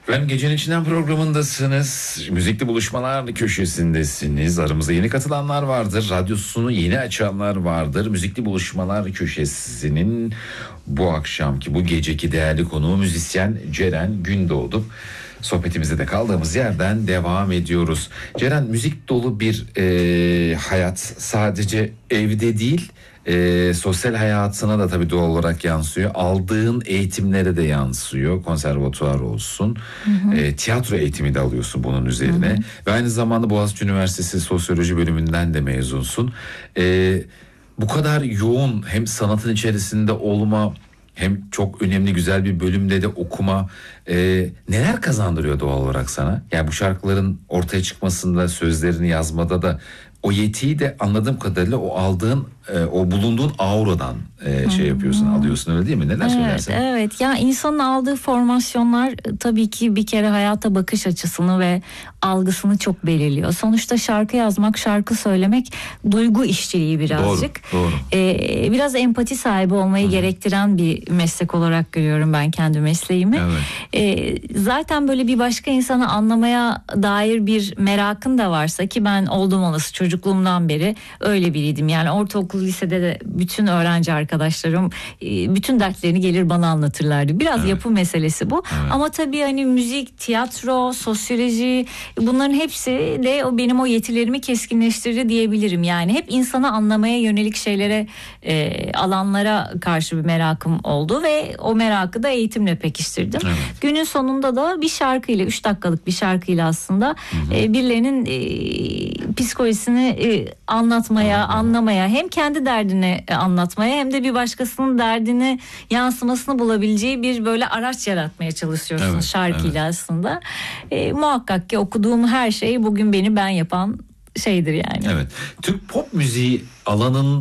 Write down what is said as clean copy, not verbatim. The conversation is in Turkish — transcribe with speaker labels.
Speaker 1: Efendim Gecenin İçinden programındasınız. Müzikli buluşmalar köşesindesiniz. Aramızda yeni katılanlar vardır. Radyosunu yeni açanlar vardır. Müzikli buluşmalar köşesinin bu akşamki, bu geceki değerli konuğu müzisyen Ceren Gündoğdu. Sohbetimize de kaldığımız yerden devam ediyoruz. Ceren, müzik dolu bir hayat sadece evde değil, sosyal hayatına da tabii doğal olarak yansıyor. Aldığın eğitimlere de yansıyor. Konservatuvar olsun. Tiyatro eğitimi de alıyorsun bunun üzerine. Ve aynı zamanda Boğaziçi Üniversitesi Sosyoloji bölümünden de mezunsun. Bu kadar yoğun hem sanatın içerisinde olma, hem çok önemli güzel bir bölümde de okuma neler kazandırıyor doğal olarak sana? Yani bu şarkıların ortaya çıkmasında, sözlerini yazmada da o yetiyi de anladığım kadarıyla o aldığın, o bulunduğun auradan şey yapıyorsun, alıyorsun, öyle değil mi? Neler söylersin?
Speaker 2: Evet. Ya insanın aldığı formasyonlar tabii ki bir kere hayata bakış açısını ve algısını çok belirliyor. Sonuçta şarkı yazmak, şarkı söylemek duygu işçiliği birazcık.
Speaker 1: Doğru.
Speaker 2: Biraz empati sahibi olmayı gerektiren bir meslek olarak görüyorum ben kendi mesleğimi.
Speaker 1: Evet.
Speaker 2: Zaten böyle bir başka insanı anlamaya dair bir merakın da varsa, ki ben oldum olası çocukluğumdan beri öyle biriydim. Yani ortaokul, lisede de bütün öğrenci arkadaşlarım bütün dertlerini gelir bana anlatırlardı. Biraz yapı meselesi bu. Ama tabii hani müzik, tiyatro, sosyoloji, bunların hepsi de benim o yetilerimi keskinleştirdi diyebilirim. Yani hep insanı anlamaya yönelik şeylere, alanlara karşı bir merakım oldu ve o merakı da eğitimle pekiştirdim.
Speaker 1: Evet.
Speaker 2: Günün sonunda da bir şarkıyla, 3 dakikalık bir şarkıyla aslında birilerinin psikolojisini anlatmaya, anlamaya, hem kendi derdini anlatmaya hem de bir başkasının derdini yansımasını bulabileceği bir böyle araç yaratmaya çalışıyorsun şarkıyla aslında. Muhakkak ki okuduğum her şey bugün beni ben yapan şeydir yani.
Speaker 1: Evet. Türk pop müziği alanında